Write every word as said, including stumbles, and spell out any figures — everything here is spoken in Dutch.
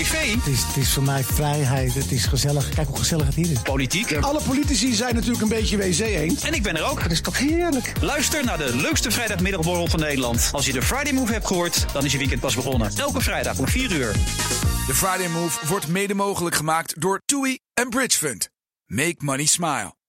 Het is, het is voor mij vrijheid, het is gezellig. Kijk hoe gezellig het hier is. Politiek. Alle politici zijn natuurlijk een beetje W C-eend. En ik ben er ook. Dat is toch heerlijk. Luister naar de leukste vrijdagmiddagborrel van Nederland. Als je de Friday Move hebt gehoord, dan is je weekend pas begonnen. Elke vrijdag om vier uur. De Friday Move wordt mede mogelijk gemaakt door TUI en Bridge Fund. Make money smile.